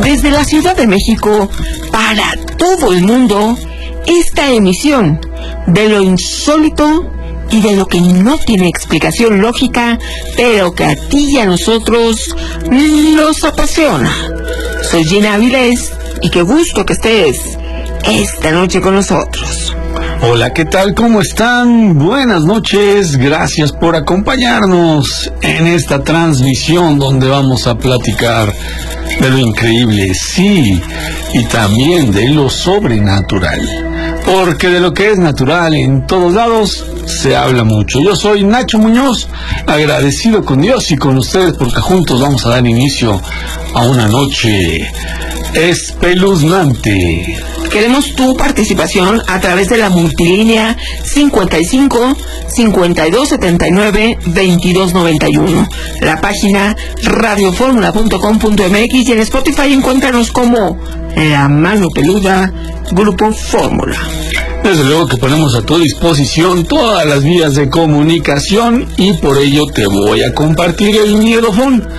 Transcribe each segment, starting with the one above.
Desde la Ciudad de México, para todo el mundo, esta emisión de lo insólito y de lo que no tiene explicación lógica, pero que a ti y a nosotros nos apasiona. Soy Gina Avilés y qué gusto que estés esta noche con nosotros. Hola, ¿qué tal? ¿Cómo están? Buenas noches, gracias por acompañarnos en esta transmisión donde vamos a platicar de lo increíble, sí, y también de lo sobrenatural, porque de lo que es natural en todos lados se habla mucho. Yo soy Nacho Muñoz, agradecido con Dios y con ustedes porque juntos vamos a dar inicio a una noche espeluznante. Queremos tu participación a través de la multilínea 55 52 79 22 91, la página radioformula.com.mx y en Spotify encuéntranos como La Mano Peluda Grupo Fórmula. Desde luego que ponemos a tu disposición todas las vías de comunicación y por ello te voy a compartir el miedofón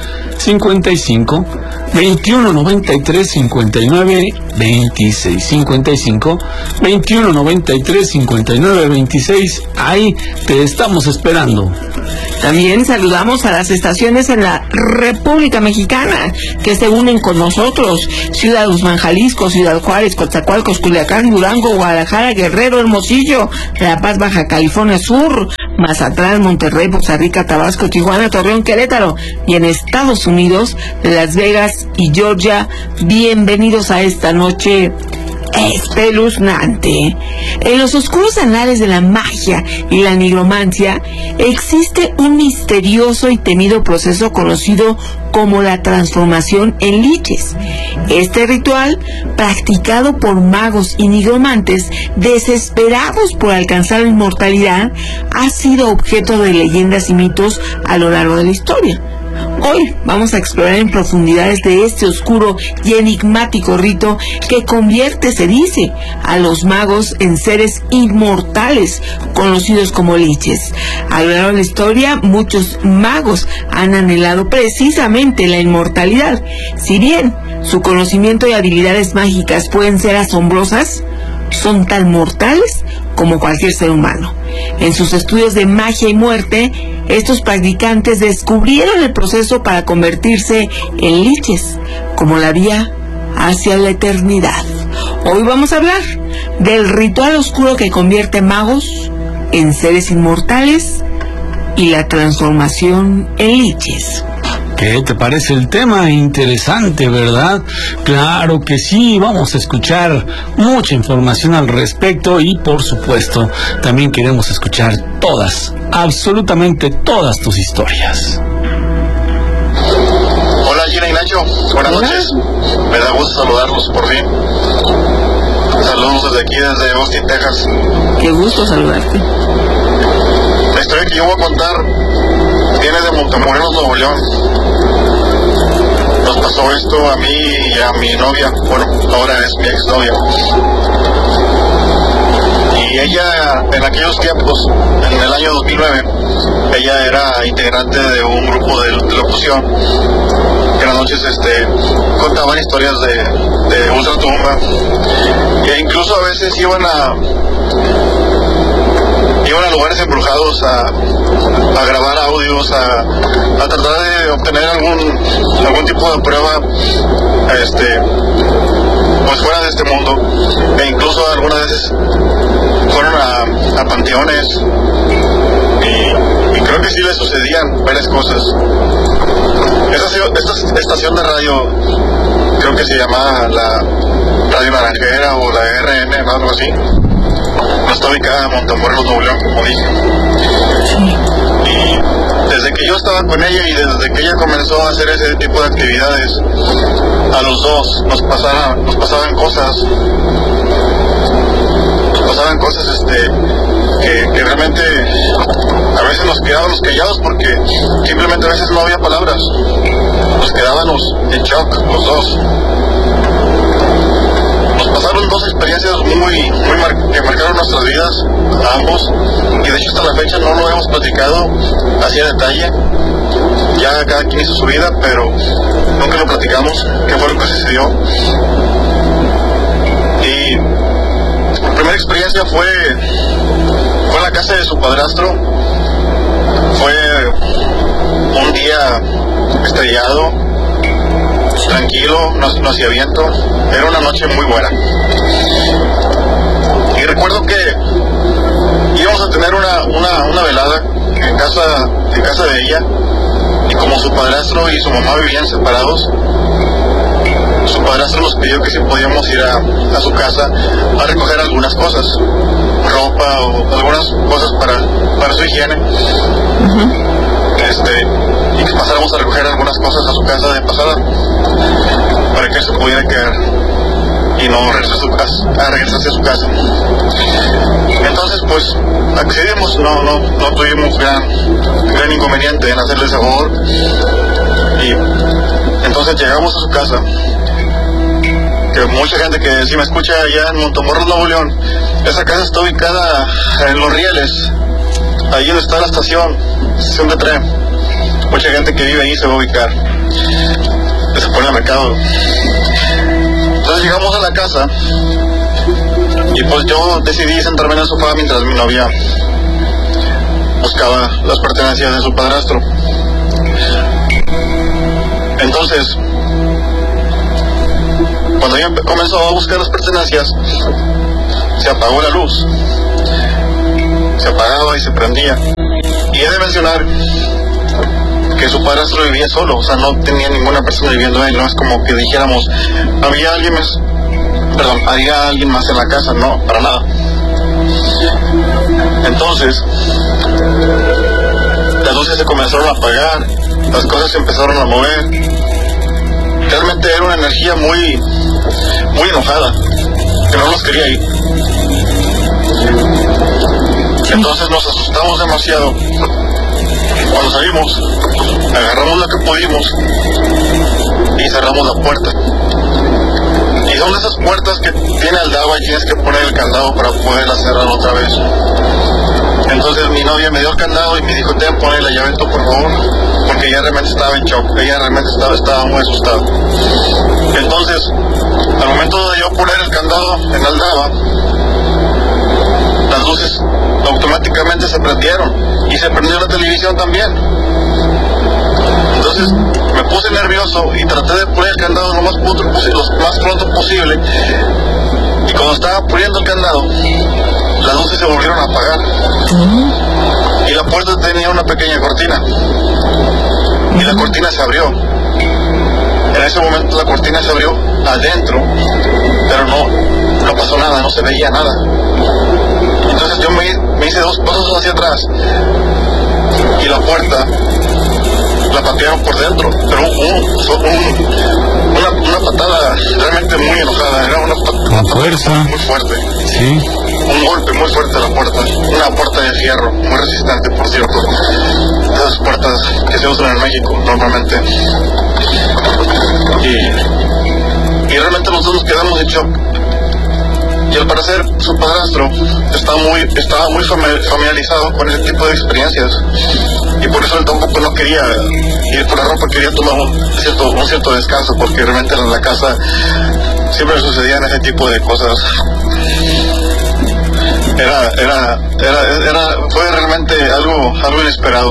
55 21 93 59 26 55 21 93 59 26. Ahí te estamos esperando. También saludamos a las estaciones en la República Mexicana que se unen con nosotros: Ciudad Guzmán, Jalisco, Ciudad Juárez, Coatzacoalcos, Culiacán, Durango, Guadalajara, Guerrero, Hermosillo, La Paz, Baja California Sur, Mazatlán, Monterrey, Poza Rica, Tabasco, Tijuana, Torreón, Querétaro y en Estados Unidos, Las Vegas y Georgia. Bienvenidos a esta noche espeluznante. En los oscuros anales de la magia y la nigromancia existe un misterioso y temido proceso conocido como la transformación en liches. Este ritual, practicado por magos y nigromantes desesperados por alcanzar la inmortalidad, ha sido objeto de leyendas y mitos a lo largo de la historia. Hoy vamos a explorar en profundidades de este oscuro y enigmático rito que convierte, se dice, a los magos en seres inmortales, conocidos como liches. A lo largo de la historia, muchos magos han anhelado precisamente la inmortalidad. Si bien su conocimiento y habilidades mágicas pueden ser asombrosas, son tan mortales como cualquier ser humano. En sus estudios de magia y muerte, estos practicantes descubrieron el proceso para convertirse en liches, como la vía hacia la eternidad. Hoy vamos a hablar del ritual oscuro que convierte magos en seres inmortales y la transformación en liches. ¿Qué te parece el tema? Interesante, ¿verdad? Claro que sí, vamos a escuchar mucha información al respecto y, por supuesto, también queremos escuchar todas, absolutamente todas tus historias. Hola Gina y Nacho, buenas noches. Me da gusto saludarlos por fin. Saludos desde aquí, desde Austin, Texas. Qué gusto saludarte. La historia que yo voy a contar viene de Montemorelos, Nuevo León. Nos pasó esto a mí y a mi novia, bueno, ahora es mi exnovia. Y ella, en aquellos tiempos, en el año 2009, ella era integrante de un grupo de locución que en las noches contaban historias de ultratumba, e incluso a veces iban a lugares embrujados a grabar audios, a tratar de obtener algún tipo de prueba pues fuera de este mundo, e incluso algunas veces fueron a panteones y creo que sí le sucedían varias cosas. Esta estación de radio creo que se llamaba la Radio Naranjera o la RM, algo así. No está ubicada en Montemorelos, Nuevo León, como dije. Y desde que yo estaba con ella y desde que ella comenzó a hacer ese tipo de actividades, a los dos nos pasaban cosas. Que realmente a veces nos quedábamos callados porque simplemente a veces no había palabras. Nos quedábamos en shock los dos. Nos pasaron dos experiencias que marcaron nuestras vidas a ambos, y de hecho hasta la fecha no lo hemos platicado así a detalle. Ya cada quien hizo su vida, pero nunca lo platicamos, qué fue lo que sucedió. Y la primera experiencia fue en la casa de su padrastro. Fue un día estrellado, tranquilo, no hacía viento, era una noche muy buena. Y recuerdo que íbamos a tener una velada en casa de ella, y como su padrastro y su mamá vivían separados, su padrastro nos pidió que si podíamos ir a su casa a recoger algunas cosas, ropa o algunas cosas para su higiene. Y que pasáramos a recoger algunas cosas a su casa de pasada para que él se pudiera quedar y no regresarse a su casa. Entonces pues accedimos, no tuvimos gran inconveniente en hacerle ese favor, y entonces llegamos a su casa, que mucha gente que si me escucha allá en Montemorros, Nuevo León, esa casa está ubicada en Los Rieles, ahí donde está la estación de tren. Mucha gente que vive ahí se va a ubicar, se pone al mercado. Entonces llegamos a la casa y pues yo decidí sentarme en el sofá mientras mi novia buscaba las pertenencias de su padrastro. Entonces, cuando ella comenzó a buscar las pertenencias, se apagó la luz, se apagaba y se prendía. Y he de mencionar que su padrastro vivía solo, o sea, no tenía ninguna persona viviendo ahí. No es como que dijéramos, había alguien más en la casa, no, para nada. Entonces, las luces se comenzaron a apagar, las cosas se empezaron a mover. Realmente era una energía muy enojada, que no nos quería ir. Entonces nos asustamos demasiado. Cuando salimos, agarramos la que pudimos y cerramos la puerta. Y son esas puertas que tiene aldaba y tienes que poner el candado para poderla cerrar otra vez. Entonces mi novia me dio el candado y me dijo, ponle la llave tú, por favor, porque ella realmente estaba en shock, ella realmente estaba muy asustada. Entonces, al momento de yo poner el candado en la aldaba, las luces automáticamente se prendieron y se prendió la televisión también. Entonces me puse nervioso y traté de poner el candado lo más pronto posible, y cuando estaba poniendo el candado, las luces se volvieron a apagar y la puerta tenía una pequeña cortina y la cortina se abrió. En ese momento la cortina se abrió adentro, pero no pasó nada, no se veía nada. Entonces yo me hice 2 pasos hacia atrás y la puerta la patearon por dentro, pero una patada realmente muy enojada, era una patada muy fuerte. Sí. Un golpe muy fuerte a la puerta, una puerta de fierro, muy resistente, por cierto. Esas puertas que se usan en México normalmente. Y realmente nosotros nos quedamos en shock. Y al parecer su padrastro estaba muy familiarizado con ese tipo de experiencias, y por eso él tampoco no quería ir por la ropa, quería tomar un cierto descanso, porque realmente en la casa siempre sucedían ese tipo de cosas. Fue realmente algo inesperado.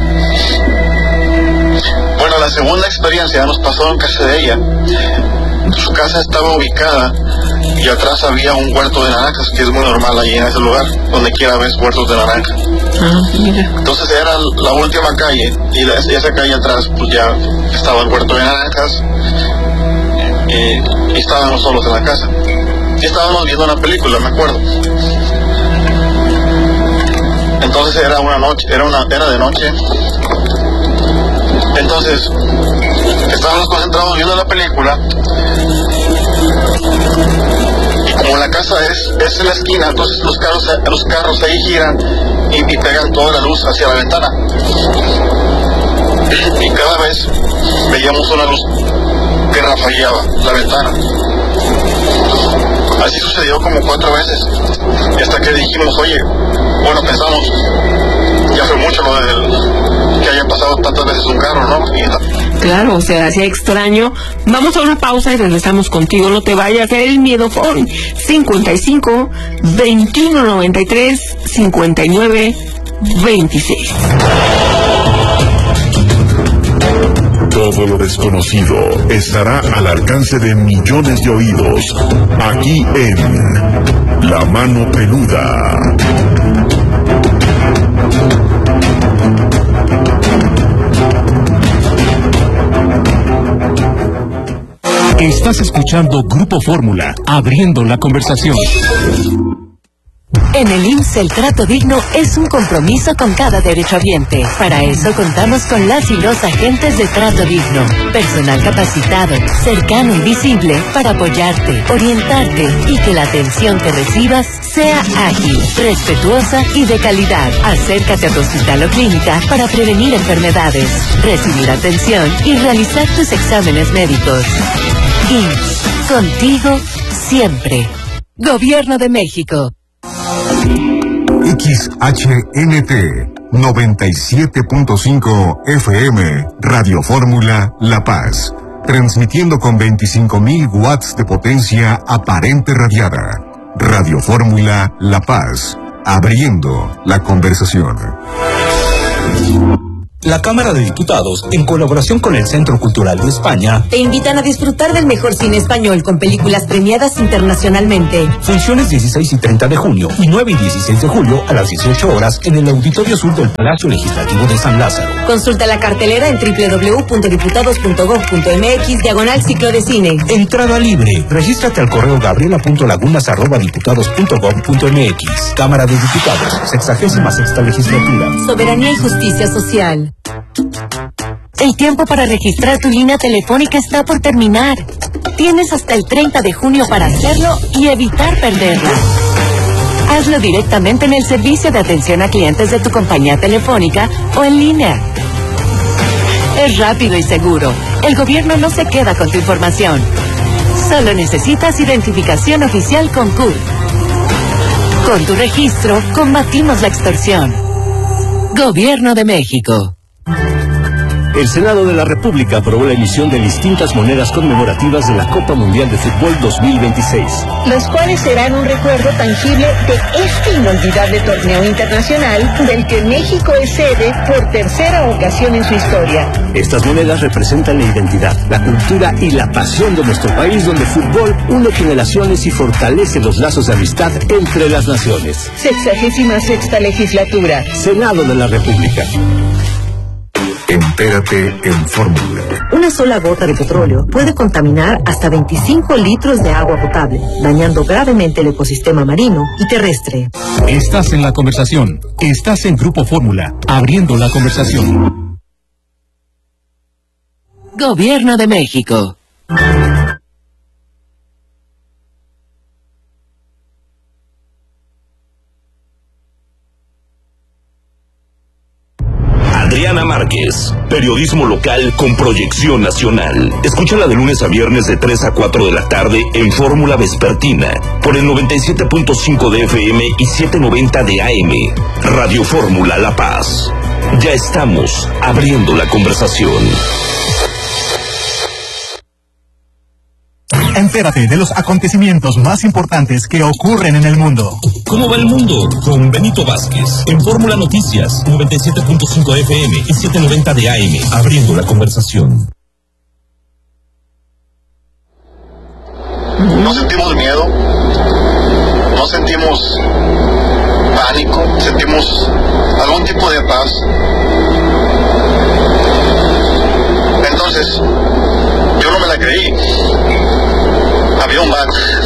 Bueno, la segunda experiencia nos pasó en casa de ella. Su casa estaba ubicada y atrás había un huerto de naranjas, que es muy normal allí en ese lugar, donde quiera ves huertos de naranja. Entonces era la última calle, y esa calle atrás pues ya estaba el huerto de naranjas, y estábamos solos en la casa. Y estábamos viendo una película, me acuerdo. Entonces era de noche. Entonces estábamos concentrados viendo la película, y como la casa es en la esquina, entonces los carros ahí giran y pegan toda la luz hacia la ventana, y cada vez veíamos una luz que rafagueaba la ventana. Así sucedió como 4 veces. Y hasta que dijimos, oye, bueno, pensamos, ya fue mucho lo del que haya pasado tantas veces un carro, ¿no? Claro, o sea, hacía extraño. Vamos a una pausa y regresamos contigo. No te vayas, el miedo phone 55 21 93 59 26. Todo lo desconocido estará al alcance de millones de oídos, aquí en La Mano Peluda. Estás escuchando Grupo Fórmula, abriendo la conversación. En el IMSS el trato digno es un compromiso con cada derechohabiente. Para eso contamos con las y los agentes de trato digno. Personal capacitado, cercano y visible para apoyarte, orientarte y que la atención que recibas sea ágil, respetuosa y de calidad. Acércate a tu hospital o clínica para prevenir enfermedades, recibir atención y realizar tus exámenes médicos. IMSS, contigo siempre. Gobierno de México. XHNT 97.5 FM Radio Fórmula La Paz, transmitiendo con 25.000 watts de potencia aparente radiada. Radio Fórmula La Paz, abriendo la conversación. La Cámara de Diputados, en colaboración con el Centro Cultural de España, te invitan a disfrutar del mejor cine español con películas premiadas internacionalmente. Funciones 16 y 30 de junio y 9 y 16 de julio a las 18 horas en el Auditorio Sur del Palacio Legislativo de San Lázaro. Consulta la cartelera en www.diputados.gov.mx/ciclo de cine. Entrada libre. Regístrate al correo gabriela.lagunas@diputados.gov.mx. Cámara de Diputados, 66ª legislatura. Soberanía y justicia social. El tiempo para registrar tu línea telefónica está por terminar. Tienes hasta el 30 de junio para hacerlo y evitar perderla. Hazlo directamente en el servicio de atención a clientes de tu compañía telefónica o en línea. Es rápido y seguro. El gobierno no se queda con tu información. Solo necesitas identificación oficial con CURP. Con tu registro, combatimos la extorsión. Gobierno de México. El Senado de la República aprobó la emisión de distintas monedas conmemorativas de la Copa Mundial de Fútbol 2026. Los cuales serán un recuerdo tangible de este inolvidable torneo internacional del que México es sede por tercera ocasión en su historia. Estas monedas representan la identidad, la cultura y la pasión de nuestro país, donde el fútbol une generaciones y fortalece los lazos de amistad entre las naciones. 66ª legislatura. Senado de la República. Entérate en Fórmula. Una sola gota de petróleo puede contaminar hasta 25 litros de agua potable, dañando gravemente el ecosistema marino y terrestre. Estás en la conversación. Estás en Grupo Fórmula, abriendo la conversación. Gobierno de México. Adriana Márquez, periodismo local con proyección nacional. Escúchala de lunes a viernes de 3 a 4 de la tarde en Fórmula Vespertina, por el 97.5 de FM y 790 de AM. Radio Fórmula La Paz. Ya estamos abriendo la conversación. Entérate de los acontecimientos más importantes que ocurren en el mundo. ¿Cómo va el mundo? Con Benito Vázquez. En Fórmula Noticias, 97.5 FM y 790 de AM. Abriendo la conversación. No sentimos miedo, no sentimos pánico, sentimos algún tipo de paz. Entonces, yo no me la creí. Había un bat.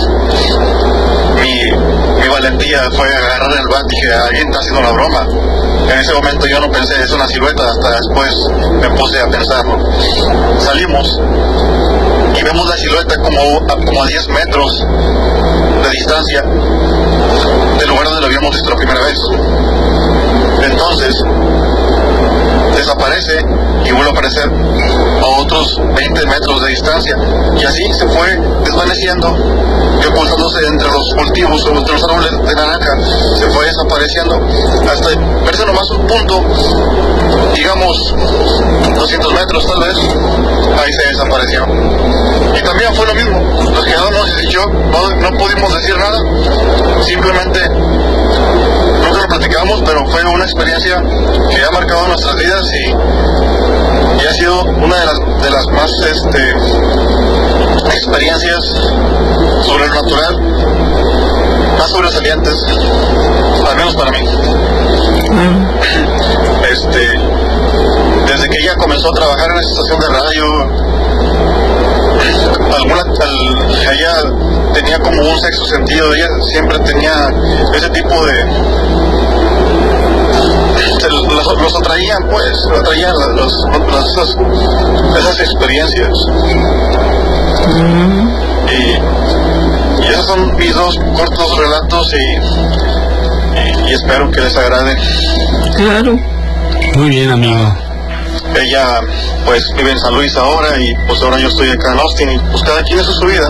Mi valentía fue agarrar el bat y dije, alguien está haciendo la broma. En ese momento yo no pensé, es una silueta, hasta después me puse a pensarlo. Salimos y vemos la silueta cuenta como a 10 metros de distancia del lugar donde lo habíamos visto la primera vez. Entonces desaparece y vuelve a aparecer a otros 20 metros de distancia, y así se fue desvaneciendo y ocultándose entre los cultivos o entre los árboles de naranja. Se fue desapareciendo hasta verse nomás un punto, digamos 200 metros tal vez. Ahí se desapareció. Y también fue lo mismo, nos quedamos y yo no pudimos decir nada, simplemente nunca lo platicamos, pero fue una experiencia que ha marcado nuestras vidas y ha sido una de las más experiencias sobrenatural más sobresalientes, al menos para mí. Desde que ella comenzó a trabajar en esa estación de radio, ella tenía como un sexto sentido. Ella siempre tenía ese tipo de los atraían, pues, esas experiencias. Y esos son mis dos cortos relatos y espero que les agrade. Claro. Muy bien, amigo. Ella pues vive en San Luis ahora y pues ahora yo estoy acá en Austin y pues cada quien es su vida.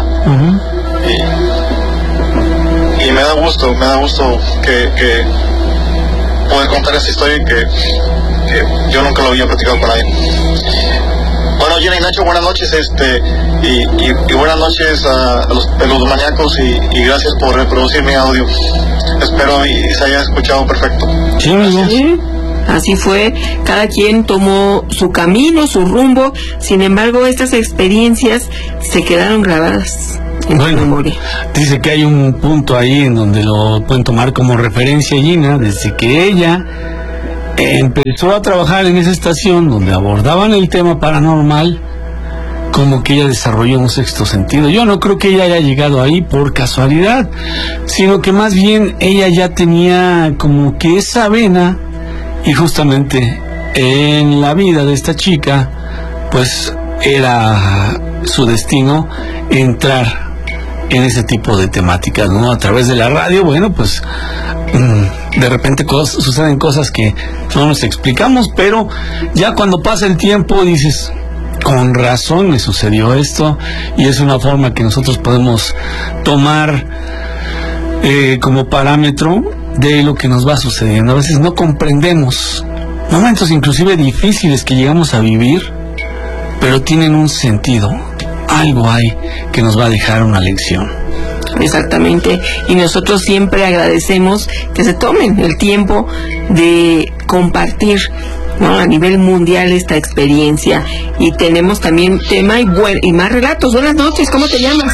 Y me da gusto que poder contar esta historia y que yo nunca lo había platicado con nadie. Bueno, Gina y Nacho, buenas noches, y buenas noches a los maníacos y gracias por reproducir mi audio. Espero y se haya escuchado perfecto. Sí, así fue, cada quien tomó su camino, su rumbo, sin embargo estas experiencias se quedaron grabadas en su memoria. Dice que hay un punto ahí en donde lo pueden tomar como referencia, Gina, desde que ella empezó a trabajar en esa estación donde abordaban el tema paranormal, como que ella desarrolló un sexto sentido. Yo no creo que ella haya llegado ahí por casualidad, sino que más bien ella ya tenía como que esa vena, y justamente en la vida de esta chica pues era su destino entrar en ese tipo de temáticas, ¿no? A través de la radio, bueno, pues de repente suceden cosas que no nos explicamos, pero ya cuando pasa el tiempo dices, con razón me sucedió esto, y es una forma que nosotros podemos tomar como parámetro de lo que nos va sucediendo. A veces no comprendemos momentos inclusive difíciles que llegamos a vivir, pero tienen un sentido. Algo hay que nos va a dejar una lección. Exactamente, y nosotros siempre agradecemos que se tomen el tiempo de compartir, ¿no?, a nivel mundial esta experiencia. Y tenemos también tema y más relatos. Buenas noches, ¿cómo te llamas?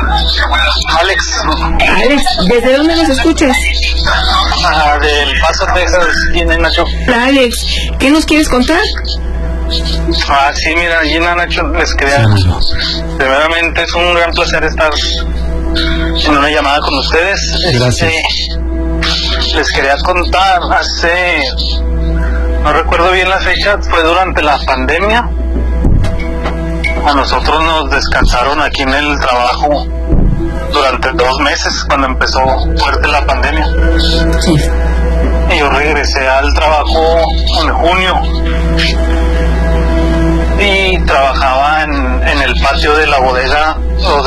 Alex, ¿desde dónde nos escuchas? Del Paso, Texas. ¿Quién es, Nacho? Alex, ¿qué nos quieres contar? Sí, mira, Gina, Nacho, les quería... Primeramente es un gran placer estar en una llamada con ustedes. Gracias. Les quería contar, no recuerdo bien la fecha, fue durante la pandemia. A nosotros nos descansaron aquí en el trabajo durante 2 meses cuando empezó fuerte la pandemia. Sí. Y yo regresé al trabajo en junio y trabajaba en el patio de la bodega o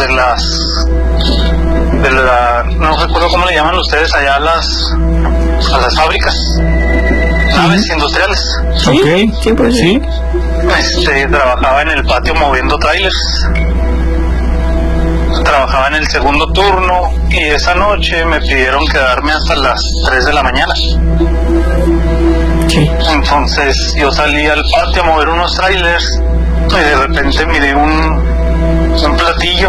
no recuerdo cómo le llaman ustedes allá a las fábricas, naves industriales. Sí, pues sí. Trabajaba en el patio moviendo trailers. Trabajaba en el segundo turno y esa noche me pidieron quedarme hasta las 3 de la mañana. Sí. Entonces yo salí al patio a mover unos trailers y de repente miré un platillo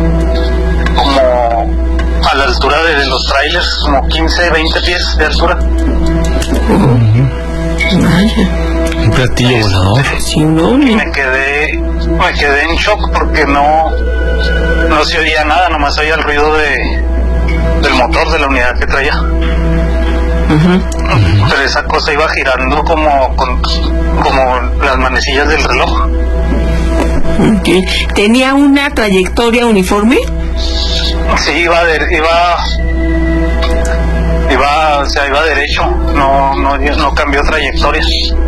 como a la altura de los trailers, como 15, 20 pies de altura. Un platillo volador. Sí, no. Y me quedé en shock porque no se oía nada, nomás oía el ruido del motor de la unidad que traía. Pero esa cosa iba girando como las manecillas del reloj. Okay. ¿Tenía una trayectoria uniforme? Sí, iba derecho, no cambió trayectoria.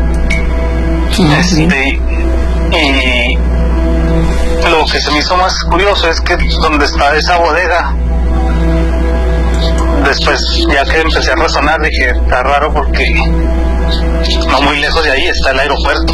Y lo que se me hizo más curioso es que donde está esa bodega, después ya que empecé a razonar dije, está raro porque no muy lejos de ahí está el aeropuerto.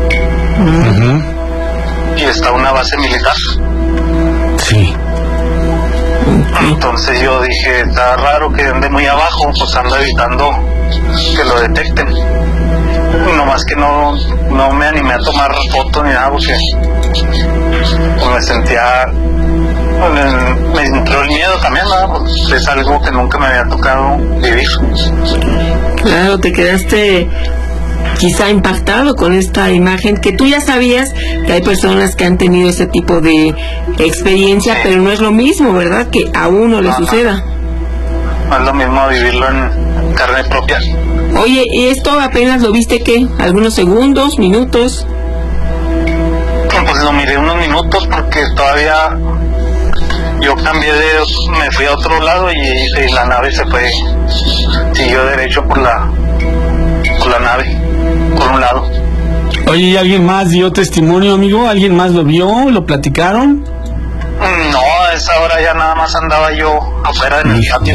Y está una base militar. Sí. Entonces yo dije, está raro que ande muy abajo, pues anda evitando que lo detecten. No más que no me animé a tomar fotos ni nada porque me sentía, me entró el miedo también, ¿no? Pues es algo que nunca me había tocado vivir. Claro, te quedaste quizá impactado con esta imagen, que tú ya sabías que hay personas que han tenido ese tipo de experiencia, pero no es lo mismo, ¿verdad? Que a uno le suceda. No es lo mismo vivirlo en carne propia. Oye, ¿y esto apenas lo viste qué? ¿Algunos segundos, minutos? Pues lo miré unos minutos porque todavía yo me fui a otro lado y la nave siguió derecho por la nave, por un lado. Oye, ¿y alguien más dio testimonio, amigo? ¿Alguien más lo vio? ¿Lo platicaron? No, a esa hora ya nada más andaba yo afuera en el patio.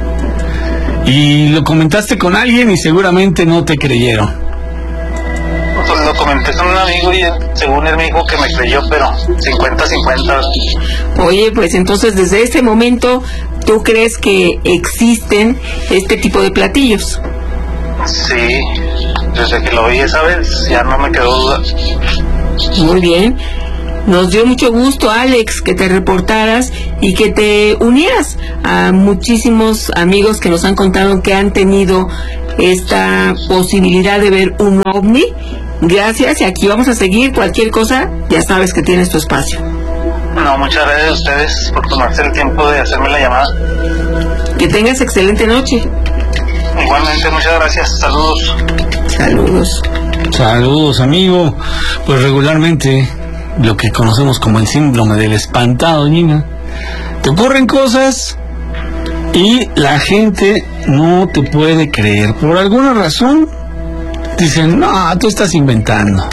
Y lo comentaste con alguien y seguramente no te creyeron. Pues lo comenté con un amigo y según él me dijo que me creyó, pero 50-50. Oye, pues entonces desde ese momento, ¿tú crees que existen este tipo de platillos? Sí, desde que lo vi esa vez ya no me quedó duda. Muy bien. Nos dio mucho gusto, Alex, que te reportaras y que te unieras a muchísimos amigos que nos han contado que han tenido esta posibilidad de ver un ovni. Gracias, y aquí vamos a seguir. Cualquier cosa, ya sabes que tienes tu espacio. No, muchas gracias a ustedes por tomarse el tiempo de hacerme la llamada. Que tengas excelente noche. Igualmente, muchas gracias. Saludos. Saludos, amigo. Pues regularmente lo que conocemos como el síndrome del espantado, Gina, te ocurren cosas y la gente no te puede creer. Por alguna razón dicen, no, tú estás inventando,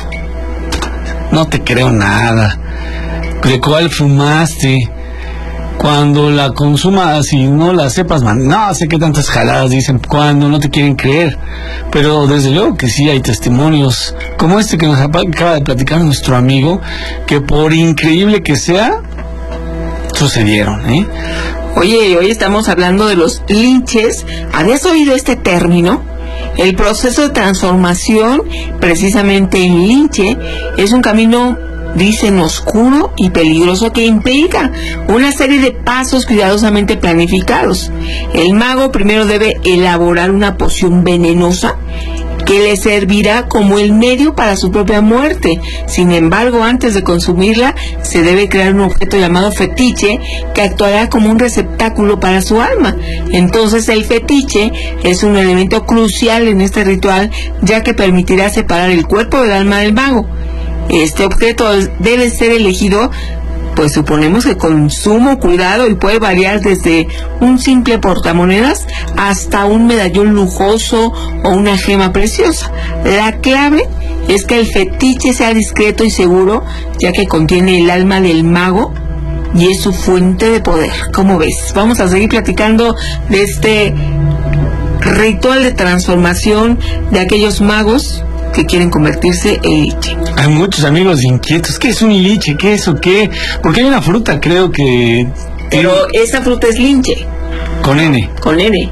no te creo nada. ¿De cuál fumaste? Cuando la consumas y no la sepas, no sé qué tantas jaladas dicen cuando no te quieren creer. Pero desde luego que sí hay testimonios como este que nos acaba de platicar nuestro amigo, que por increíble que sea, sucedieron, ¿eh? Oye, hoy estamos hablando de los linches. ¿Habías oído este término? El proceso de transformación, precisamente en linche, es un camino, dicen, oscuro y peligroso que implica una serie de pasos cuidadosamente planificados. El mago primero debe elaborar una poción venenosa que le servirá como el medio para su propia muerte. Sin embargo, antes de consumirla, se debe crear un objeto llamado fetiche que actuará como un receptáculo para su alma. Entonces, el fetiche es un elemento crucial en este ritual, ya que permitirá separar el cuerpo del alma del mago. Este objeto debe ser elegido, pues suponemos que con sumo cuidado, y puede variar desde un simple portamonedas hasta un medallón lujoso o una gema preciosa. La clave es que el fetiche sea discreto y seguro, ya que contiene el alma del mago y es su fuente de poder. ¿Cómo ves? Vamos a seguir platicando de este ritual de transformación de aquellos magos que quieren convertirse en liche. Hay muchos amigos inquietos. ¿Qué es un liche? ¿Qué es o qué? Porque hay una fruta, creo que... Pero esa fruta es linche. Con N. Con N.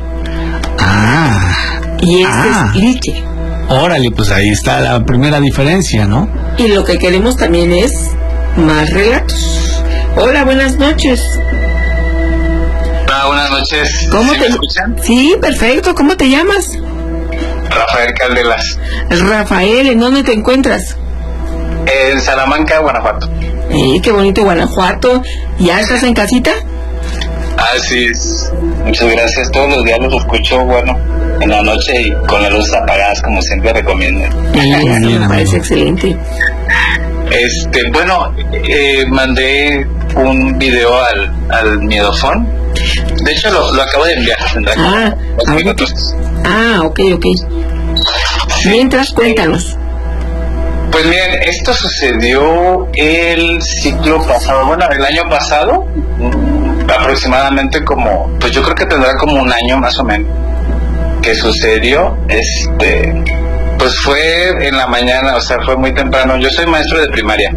Ah. Y este es liche. Órale, pues ahí está la primera diferencia, ¿no? Y lo que queremos también es más relatos. Hola, buenas noches. Hola, buenas noches. ¿Cómo te escuchan? Sí, perfecto. ¿Cómo te llamas? Rafael Caldelas. Rafael, ¿en dónde te encuentras? En Salamanca, Guanajuato. Qué bonito Guanajuato. ¿Ya estás en casita? Así es. Muchas gracias. Todos los días los escucho, bueno, en la noche y con las luces apagadas, como siempre recomiendo. Me parece excelente. Bueno, mandé un video al Miedofón. De hecho, lo acabo de enviar. Ok. Mientras, cuéntanos. Pues miren, esto sucedió el ciclo pasado, bueno, el año pasado, aproximadamente como, pues yo creo que tendrá como un año más o menos, que sucedió, pues fue en la mañana, o sea, fue muy temprano. Yo soy maestro de primaria.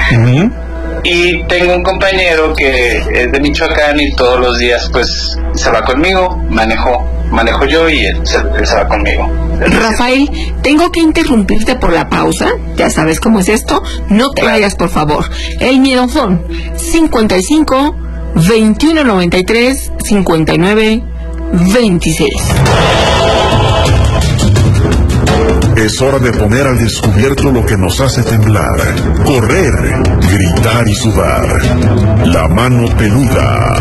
Y tengo un compañero que es de Michoacán y todos los días pues se va conmigo, manejo yo y él se va conmigo. Rafael, tengo que interrumpirte por la pausa, ya sabes cómo es esto, no te vayas por favor. El Miedofón, 55 21 93 59 26. Es hora de poner al descubierto lo que nos hace temblar, correr, gritar y sudar. La mano peluda.